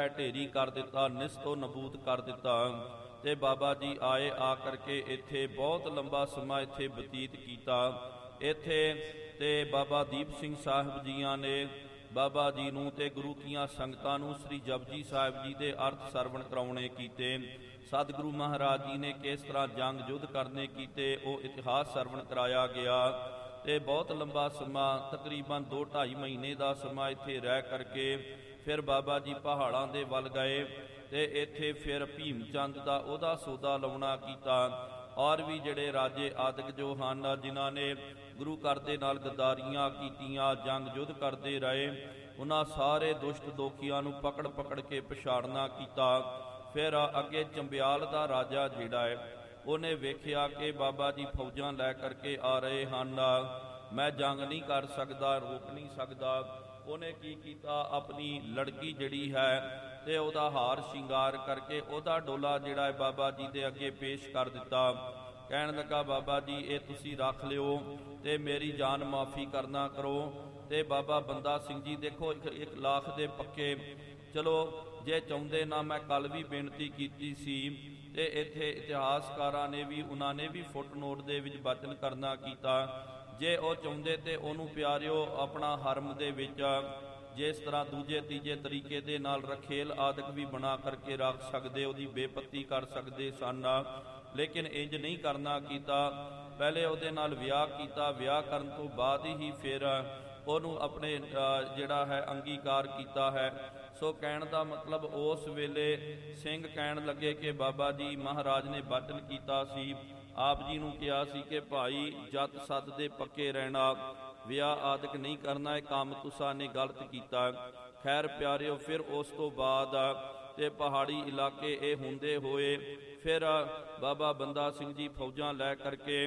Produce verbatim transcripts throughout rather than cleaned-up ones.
है ढेरी कर दिता, निस्तो नबूत कर दिता। ते बाबा जी आए, आ करके इत्थे बहुत लंबा समा इत्थे बतीत कीता। इत्थे ते बाबा दीप सिंह साहिब जीआं ने बाबा जी नूं ते गुरु कीआं संगतां नूं श्री जपजी साहिब जी दे अर्थ सरवण कराउणे कीते। सतगुरु महाराज जी ने किस तरह जंग युद्ध करने कीते, वो इतिहास सरवण कराया गया। ते बहुत लंबा समा तकरीबन दो ढाई महीने का समा इत्थे रह करके फिर बाबा जी पहाड़ां दे वल गए ते इत्थे फिर भीम चंद दा ओहदा सौदा लाउणा कीता। और भी जिहड़े राजे आदਿਕ जो ਹਨ जिन्हां ने गुरु घर दे नाल गद्दारियां कीतियां, जंग युद्ध करते रहे, उन्हां सारे दुष्ट दोखियां नूं पकड़ पकड़ के पछाड़ना कीता। फिर अगे चंबियाल दा राजा जिहड़ा है उहने वेखिया कि बाबा जी फौजां लै करके आ रहे हैं, मैं जंग नहीं कर सकदा, रोक नहीं सकदा। उहने की कीता, अपनी लड़की जिहड़ी है ते उहदा हार शिंगार करके उहदा डोला जिहड़ा है बाबा जी दे अगे पेश कर दिता। कहण लगा, बाबा जी ये तुसी रख लिओ ते मेरी जान माफ़ी करना करो। ते बाबा बंदा सिंह जी देखो एक, एक लाख दे पक्के, चलो जे चाहुंदे ना मैं कल भी बेनती कीती सी ते इत्थे इतिहासकारां ने भी उन्हां ने भी फुटनोट दे विच वचन करना कीता। जे ਉਹ ਚਾਹੁੰਦੇ ਤੇ ਉਹਨੂੰ ਪਿਆਰਿਓ ਆਪਣਾ ਹਰਮ ਦੇ ਵਿੱਚ ਜਿਸ ਤਰ੍ਹਾਂ ਦੂਜੇ ਤੀਜੇ ਤਰੀਕੇ ਦੇ ਨਾਲ ਰਖੇਲ ਆਦਿਕ ਵੀ ਬਣਾ ਕਰਕੇ ਰੱਖ ਸਕਦੇ, ਉਹਦੀ ਬੇਪੱਤੀ ਕਰ ਸਕਦੇ ਸਨ, ਲੇਕਿਨ ਇੰਜ ਨਹੀਂ ਕਰਨਾ ਕੀਤਾ। ਪਹਿਲੇ ਉਹਦੇ ਨਾਲ ਵਿਆਹ ਕੀਤਾ, ਵਿਆਹ ਕਰਨ ਤੋਂ ਬਾਅਦ ਹੀ ਫਿਰ ਉਹਨੂੰ ਆਪਣੇ ਜਿਹੜਾ ਹੈ ਅੰਗੀਕਾਰ ਕੀਤਾ ਹੈ। ਸੋ ਕਹਿਣ ਦਾ ਮਤਲਬ ਉਸ ਵੇਲੇ ਸਿੰਘ ਕਹਿਣ ਲੱਗੇ ਕਿ ਬਾਬਾ ਜੀ ਮਹਾਰਾਜ ਨੇ ਵਚਨ ਕੀਤਾ ਸੀ, ਆਪ जी ਨੂੰ ਕਿਹਾ ਸੀ ਕਿ ਭਾਈ ਜੱਤ ਸੱਤ ਦੇ ਪੱਕੇ ਰਹਿਣਾ, ਵਿਆਹ ਆਦਿਕ ਨਹੀਂ ਕਰਨਾ, ਇਹ ਕੰਮ ਤੁਸਾਂ ਨੇ ਗਲਤ ਕੀਤਾ। ਖੈਰ ਪਿਆਰਿਓ ਫਿਰ ਉਸ ਤੋਂ ਬਾਅਦ ਤੇ ਪਹਾੜੀ ਇਲਾਕੇ ਇਹ ਹੁੰਦੇ ਹੋਏ ਫਿਰ ਬਾਬਾ ਬੰਦਾ ਸਿੰਘ ਜੀ ਫੌਜਾਂ ਲੈ ਕਰਕੇ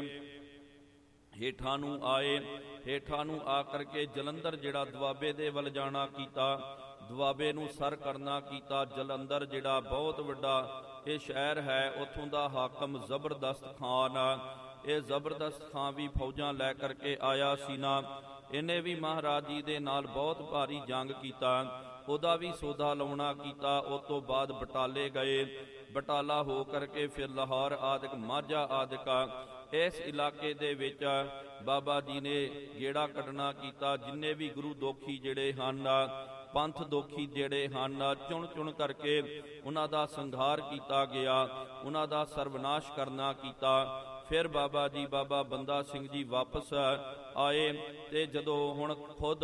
ਹੇਠਾਂ ਨੂੰ ਆਏ। ਹੇਠਾਂ ਨੂੰ ਆ ਕਰਕੇ ਜਲੰਧਰ ਜਿਹੜਾ ਦੁਆਬੇ ਦੇ ਵੱਲ ਜਾਣਾ ਕੀਤਾ, ਦੁਆਬੇ ਨੂੰ ਸਰ ਕਰਨਾ ਕੀਤਾ। ਜਲੰਧਰ ਜਿਹੜਾ ਬਹੁਤ ਵੱਡਾ ਇਹ ਸ਼ਹਿਰ ਹੈ, ਉੱਥੋਂ ਦਾ ਹਾਕਮ ਜ਼ਬਰਦਸਤ ਖਾਨ, ਇਹ ਜ਼ਬਰਦਸਤ ਖਾਨ ਵੀ ਫੌਜਾਂ ਲੈ ਕਰਕੇ ਆਇਆ ਸੀ ਨਾ। ਇਹਨੇ ਵੀ ਮਹਾਰਾਜ ਜੀ ਦੇ ਨਾਲ ਬਹੁਤ ਭਾਰੀ ਜੰਗ ਕੀਤਾ, ਉਹਦਾ ਵੀ ਸੌਦਾ ਲਾਉਣਾ ਕੀਤਾ। ਉਸ ਤੋਂ ਬਾਅਦ ਬਟਾਲੇ ਗਏ, ਬਟਾਲਾ ਹੋ ਕਰਕੇ ਫਿਰ ਲਾਹੌਰ ਆਦਿਕ ਮਾਝਾ ਆਦਿਕ ਇਸ ਇਲਾਕੇ ਦੇ ਵਿੱਚ ਬਾਬਾ ਜੀ ਨੇ ਗੇੜਾ ਕੱਢਣਾ ਕੀਤਾ। ਜਿੰਨੇ ਵੀ ਗੁਰੂ ਦੋਖੀ ਜਿਹੜੇ ਹਨ, ਪੰਥ ਦੋਖੀ ਜਿਹੜੇ ਹਨ, ਚੁਣ ਚੁਣ ਕਰਕੇ ਉਹਨਾਂ ਦਾ ਸੰਘਾਰ ਕੀਤਾ ਗਿਆ, ਉਹਨਾਂ ਦਾ ਸਰਵਨਾਸ਼ ਕਰਨਾ ਕੀਤਾ। ਫਿਰ ਬਾਬਾ ਜੀ ਬਾਬਾ ਬੰਦਾ ਸਿੰਘ ਜੀ ਵਾਪਸ ਆਏ ਤੇ ਜਦੋਂ ਹੁਣ ਖੁਦ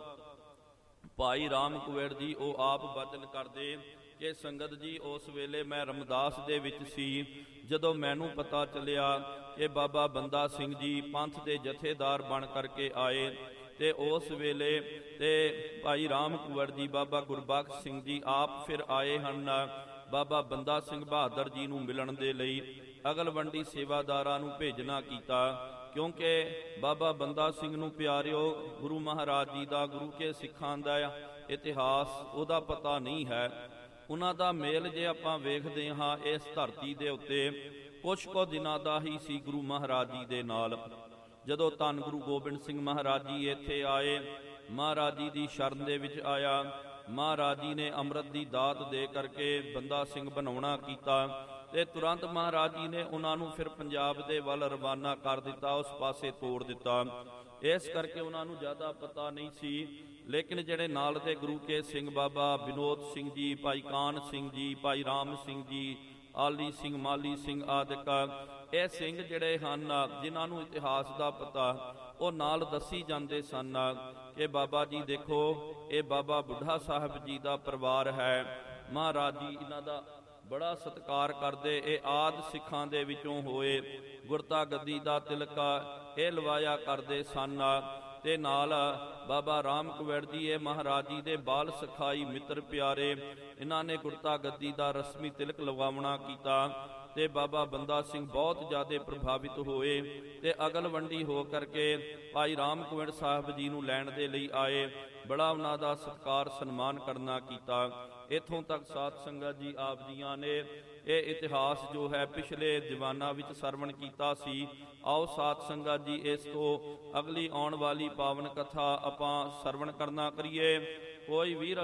ਭਾਈ ਰਾਮ ਕੁਵੇੜ ਜੀ ਉਹ ਆਪ ਵਚਨ ਕਰਦੇ ਕਿ ਸੰਗਤ ਜੀ ਉਸ ਵੇਲੇ ਮੈਂ ਰਮਦਾਸ ਦੇ ਵਿੱਚ ਸੀ, ਜਦੋਂ ਮੈਨੂੰ ਪਤਾ ਚੱਲਿਆ ਕਿ ਬਾਬਾ ਬੰਦਾ ਸਿੰਘ ਜੀ ਪੰਥ ਦੇ ਜਥੇਦਾਰ ਬਣ ਕਰਕੇ ਆਏ ਤੇ ਉਸ ਵੇਲੇ ਤੇ ਭਾਈ ਰਾਮ ਕੁਵੜ ਜੀ ਬਾਬਾ ਗੁਰਬਖਸ਼ ਸਿੰਘ ਜੀ ਆਪ ਫਿਰ ਆਏ ਹਨ ਬਾਬਾ ਬੰਦਾ ਸਿੰਘ ਬਹਾਦਰ ਜੀ ਨੂੰ ਮਿਲਣ ਦੇ ਲਈ। ਅਗਲਵੰਡੀ ਸੇਵਾਦਾਰਾਂ ਨੂੰ ਭੇਜਣਾ ਕੀਤਾ, ਕਿਉਂਕਿ ਬਾਬਾ ਬੰਦਾ ਸਿੰਘ ਨੂੰ ਪਿਆਰਿਓ ਗੁਰੂ ਮਹਾਰਾਜ ਜੀ ਦਾ, ਗੁਰੂ ਕੇ ਸਿੱਖਾਂ ਦਾ ਇਤਿਹਾਸ ਉਹਦਾ ਪਤਾ ਨਹੀਂ ਹੈ। ਉਹਨਾਂ ਦਾ ਮੇਲ ਜੇ ਆਪਾਂ ਵੇਖਦੇ ਹਾਂ ਇਸ ਧਰਤੀ ਦੇ ਉੱਤੇ ਕੁਛ ਕੁ ਦਿਨਾਂ ਦਾ ਹੀ ਸੀ ਗੁਰੂ ਮਹਾਰਾਜ ਜੀ ਦੇ ਨਾਲ। ਜਦੋਂ ਧੰਨ ਗੁਰੂ ਗੋਬਿੰਦ ਸਿੰਘ ਮਹਾਰਾਜ ਜੀ ਇੱਥੇ ਆਏ, ਮਹਾਰਾਜ ਜੀ ਦੀ ਸ਼ਰਨ ਦੇ ਵਿੱਚ ਆਇਆ, ਮਹਾਰਾਜ ਜੀ ਨੇ ਅੰਮ੍ਰਿਤ ਦੀ ਦਾਤ ਦੇ ਕਰਕੇ ਬੰਦਾ ਸਿੰਘ ਬਣਾਉਣਾ ਕੀਤਾ ਤੇ ਤੁਰੰਤ ਮਹਾਰਾਜ ਜੀ ਨੇ ਉਹਨਾਂ ਨੂੰ ਫਿਰ ਪੰਜਾਬ ਦੇ ਵੱਲ ਰਵਾਨਾ ਕਰ ਦਿੱਤਾ, ਉਸ ਪਾਸੇ ਤੋੜ ਦਿੱਤਾ। ਇਸ ਕਰਕੇ ਉਹਨਾਂ ਨੂੰ ਜ਼ਿਆਦਾ ਪਤਾ ਨਹੀਂ ਸੀ। ਲੇਕਿਨ ਜਿਹੜੇ ਨਾਲ ਦੇ ਗੁਰੂ ਕੇ ਸਿੰਘ ਬਾਬਾ ਵਿਨੋਦ ਸਿੰਘ ਜੀ, ਭਾਈ ਕਾਨ ਸਿੰਘ ਜੀ, ਭਾਈ ਰਾਮ ਸਿੰਘ ਜੀ, ਆਲੀ ਸਿੰਘ, ਮਾਲੀ ਸਿੰਘ ਆਦਿਕ ਇਹ ਸਿੰਘ ਜਿਹੜੇ ਹਨ ਜਿਨ੍ਹਾਂ ਨੂੰ ਇਤਿਹਾਸ ਦਾ ਪਤਾ, ਉਹ ਨਾਲ ਦੱਸੀ ਜਾਂਦੇ ਸਨ ਕਿ ਬਾਬਾ ਜੀ ਦੇਖੋ ਇਹ ਬਾਬਾ ਬੁੱਢਾ ਸਾਹਿਬ ਜੀ ਦਾ ਪਰਿਵਾਰ ਹੈ। ਮਹਾਰਾਜ ਜੀ ਇਹਨਾਂ ਦਾ ਬੜਾ ਸਤਿਕਾਰ ਕਰਦੇ। ਇਹ ਆਦਿ ਸਿੱਖਾਂ ਦੇ ਵਿੱਚੋਂ ਹੋਏ, ਗੁਰਤਾ ਗੱਦੀ ਦਾ ਤਿਲਕਾ ਇਹ ਲਵਾਇਆ ਕਰਦੇ ਸਨ। ਤੇ ਨਾਲ ਬਾਬਾ ਰਾਮ ਕੁਵੜ ਜੀ ਇਹ ਮਹਾਰਾਜ ਜੀ ਦੇ ਬਾਲ ਸਖਾਈ ਮਿੱਤਰ ਪਿਆਰੇ, ਇਹਨਾਂ ਨੇ ਗੁਰਤਾ ਗੱਦੀ ਦਾ ਰਸਮੀ ਤਿਲਕ ਲਗਾਉਣਾ ਕੀਤਾ ਤੇ ਬਾਬਾ ਬੰਦਾ ਸਿੰਘ ਬਹੁਤ ਜ਼ਿਆਦਾ ਪ੍ਰਭਾਵਿਤ ਹੋਏ ਤੇ ਅਗਲਵੰਡੀ ਹੋ ਕਰਕੇ ਭਾਈ ਰਾਮ ਕੁਵੜ ਸਾਹਿਬ ਜੀ ਨੂੰ ਲੈਣ ਦੇ ਲਈ ਆਏ। ਬੜਾ ਉਹਨਾਂ ਦਾ ਸਤਿਕਾਰ ਸਨਮਾਨ ਕਰਨਾ ਕੀਤਾ। ਇੱਥੋਂ ਤੱਕ ਸਾਧ ਸੰਗਤ ਜੀ ਆਪ ਜੀਆਂ ਨੇ ਇਹ ਇਤਿਹਾਸ ਜੋ ਹੈ ਪਿਛਲੇ ਦੀਵਾਨਾਂ ਵਿੱਚ ਸਰਵਣ ਕੀਤਾ ਸੀ। ਆਓ ਸਾਧ ਸੰਗਤ ਜੀ ਇਸ ਤੋਂ ਅਗਲੀ ਆਉਣ ਵਾਲੀ ਪਾਵਨ ਕਥਾ ਆਪਾਂ ਸਰਵਣ ਕਰਨਾ ਕਰੀਏ। ਕੋਈ ਵੀਰ